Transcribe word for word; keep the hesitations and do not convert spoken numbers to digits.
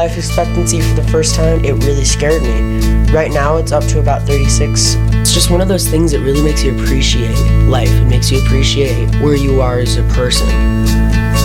life expectancy for the first time, it really scared me. Right now, it's up to about thirty-six. It's just one of those things that really makes you appreciate life. It makes you appreciate where you are as a person.